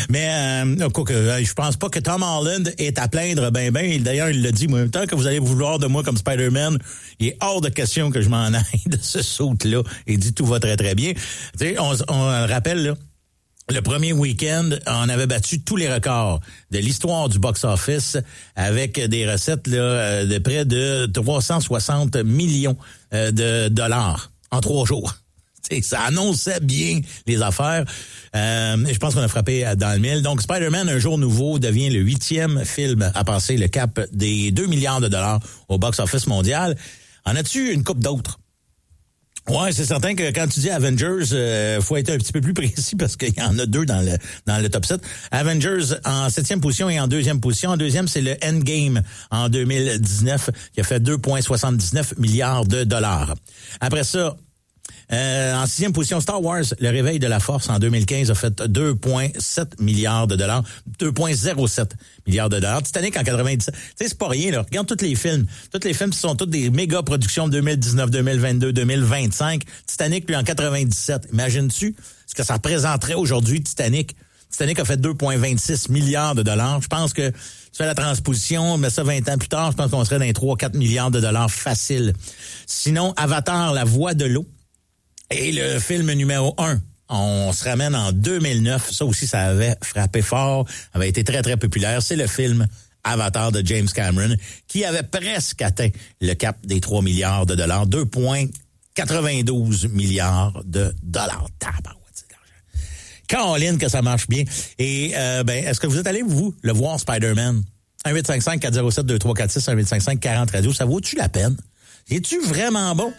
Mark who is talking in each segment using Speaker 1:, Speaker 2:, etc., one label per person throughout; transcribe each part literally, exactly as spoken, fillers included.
Speaker 1: Mais euh, quoi que, je pense pas que Tom Holland est à plaindre ben ben. D'ailleurs, il l'a dit, moi, tant que vous allez vouloir de moi comme Spider-Man, il est hors de question que je m'en aille de ce saut-là. Il dit tout va très, très bien. Tu sais, on, on rappelle, là, le premier week-end, on avait battu tous les records de l'histoire du box-office avec des recettes là, de près de trois cent soixante millions de dollars en trois jours. T'sais, ça annonçait bien les affaires. Euh, je pense qu'on a frappé dans le mille. Donc, Spider-Man, Un jour nouveau, devient le huitième film à passer le cap des deux milliards de dollars au box-office mondial. En as-tu une coupe d'autres? Ouais, c'est certain que quand tu dis Avengers, euh, faut être un petit peu plus précis parce qu'il y en a deux dans le dans le top sept. Avengers en septième position et en deuxième position. En deuxième, c'est le Endgame en deux mille dix-neuf qui a fait deux virgule soixante-dix-neuf milliards de dollars. Après ça, Euh, en sixième position, Star Wars, Le Réveil de la Force en deux mille quinze a fait deux virgule sept milliards de dollars, deux virgule zéro sept milliards de dollars. Titanic en quatre-vingt-dix-sept. Tu sais, c'est pas rien, là. Regarde tous les films. Tous les films, ce sont toutes des méga productions de deux mille dix-neuf, deux mille vingt-deux, deux mille vingt-cinq. Titanic, lui, en quatre-vingt-dix-sept. Imagines-tu ce que ça représenterait aujourd'hui, Titanic? Titanic a fait deux virgule vingt-six milliards de dollars. Je pense que tu fais la transposition, mais ça vingt ans plus tard, je pense qu'on serait dans les trois à quatre milliards de dollars facile. Sinon, Avatar, La Voix de l'eau. Et le film numéro un, on se ramène en deux mille neuf. Ça aussi, ça avait frappé fort, avait été très, très populaire. C'est le film Avatar de James Cameron qui avait presque atteint le cap des trois milliards de dollars. deux virgule quatre-vingt-douze milliards de dollars. Tabarouette, c'est de l'argent. Caroline, que ça marche bien. Et euh, ben, est-ce que vous êtes allé, vous, le voir, Spider-Man? un huit cinq cinq, quatre zéro sept, deux trois quatre six, un huit cinq cinq, quarante radio. Ça vaut-tu la peine? Es-tu vraiment bon?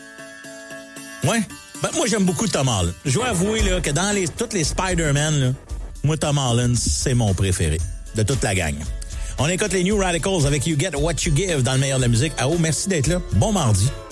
Speaker 1: Ouais. Ben, moi, j'aime beaucoup Tom Holland. Je dois avouer là, que dans les toutes les Spider-Man, là, moi, Tom Holland, c'est mon préféré de toute la gang. On écoute les New Radicals avec You Get What You Give dans le meilleur de la musique. Ah oh, merci d'être là. Bon mardi.